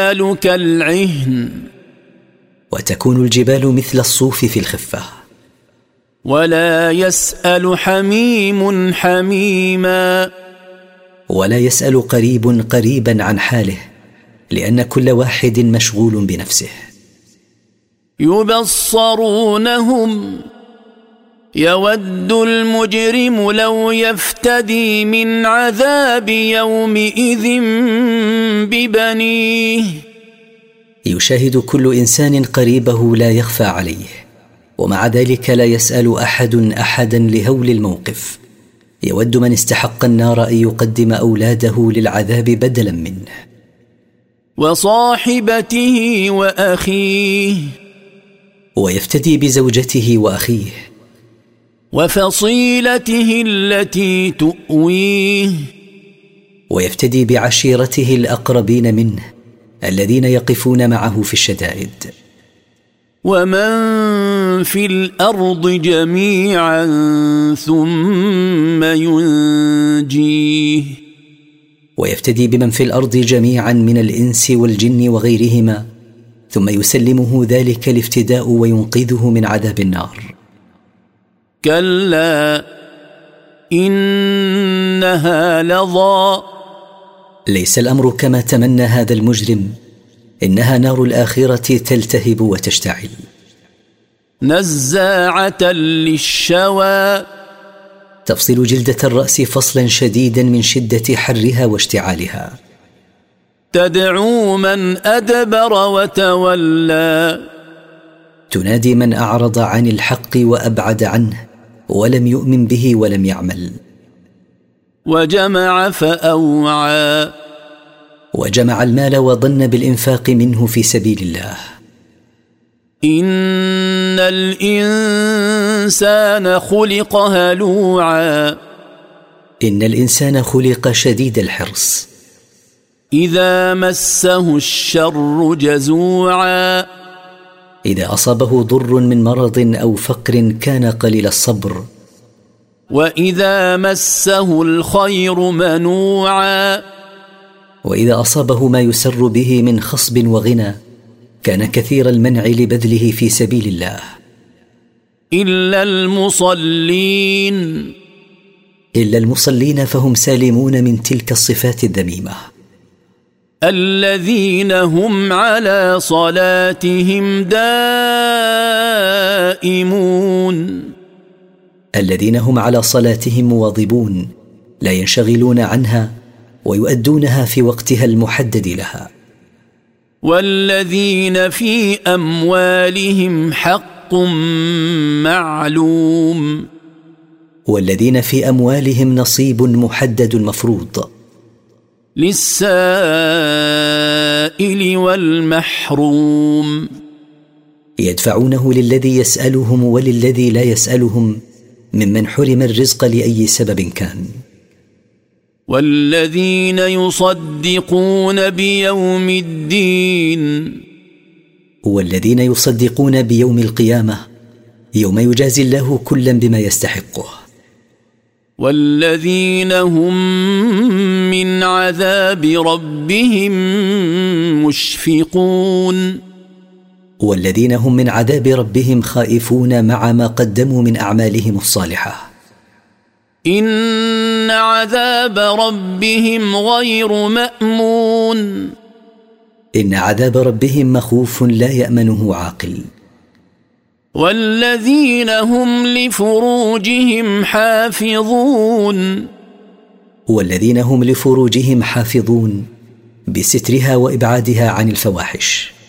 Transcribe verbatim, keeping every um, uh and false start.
كالعهن وتكون الجبال مثل الصوف في الخفة. ولا يسأل حميم حميما ولا يسأل قريب قريبا عن حاله، لأن كل واحد مشغول بنفسه. يبصرونهم يود المجرم لو يفتدي من عذاب يومئذ ببنيه. يشاهد كل إنسان قريبه لا يخفى عليه، ومع ذلك لا يسأل أحد أحدا لهول الموقف. يود من استحق النار أن يقدم أولاده للعذاب بدلا منه. وصاحبته وأخيه ويفتدي بزوجته وأخيه. وفصيلته التي تؤويه ويفتدي بعشيرته الأقربين منه الذين يقفون معه في الشدائد. ومن في الأرض جميعا ثم ينجيه. ويفتدي بمن في الأرض جميعا من الإنس والجن وغيرهما، ثم يسلمه ذلك الافتداء وينقذه من عذاب النار. كلا إنها لظى. ليس الأمر كما تمنى هذا المجرم، إنها نار الآخرة تلتهب وتشتعل. نزاعة للشوى. تفصل جلدة الرأس فصلا شديدا من شدة حرها واشتعالها. تدعو من أدبر وتولى. تنادي من أعرض عن الحق وأبعد عنه ولم يؤمن به ولم يعمل. وجمع فأوعى. وجمع المال وظن بالإنفاق منه في سبيل الله. إن الإنسان خلق هلوعا. إن الإنسان خلق شديد الحرص. إذا مسه الشر جزوعا. إذا أصابه ضر من مرض أو فقر كان قليل الصبر. وإذا مسه الخير منوعا. وإذا أصابه ما يسر به من خصب وغنى كان كثير المنع لبذله في سبيل الله. إلا المصلين. إلا المصلين فهم سالمون من تلك الصفات الذميمة. الذين هم على صلاتهم دائمون. الذين هم على صلاتهم مواظبون، لا ينشغلون عنها ويؤدونها في وقتها المحدد لها. والذين في أموالهم حق معلوم. والذين في أموالهم نصيب محدد مفروض. للسائل والمحروم. يدفعونه للذي يسألهم وللذي لا يسألهم ممن حرم الرزق لأي سبب كان. والذين يصدقون بيوم الدين. والذين يصدقون بيوم القيامة، يوم يجازي الله كلا بما يستحقه. والذين هم من عذاب ربهم مشفقون. والذين هم من عذاب ربهم خائفون مع ما قدموا من أعمالهم الصالحة. إن عذاب ربهم غير مأمون. إن عذاب ربهم مخوف لا يأمنه عاقل. والذين هم لفروجهم حافظون. والذين هم لفروجهم حافظون بسترها وإبعادها عن الفواحش.